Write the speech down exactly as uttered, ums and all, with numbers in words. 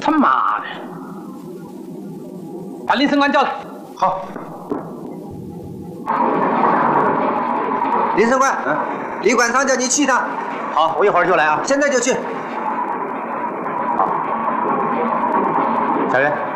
他妈的！把林승官叫来。 好。林승官，嗯，李馆长叫你去一趟。 好，我一会儿就来啊。 现在就去。 好。小袁。